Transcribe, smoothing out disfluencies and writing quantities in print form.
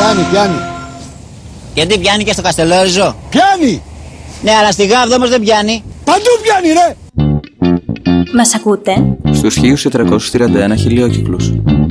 Πιάνει. Γιατί πιάνει και στο Καστελόριζο? Πιάνει! Ναι, αλλά στη Γάβδο όμως δεν πιάνει. Παντού πιάνει, ρε! Μας ακούτε? Στους 1431 χιλιόκυκλους.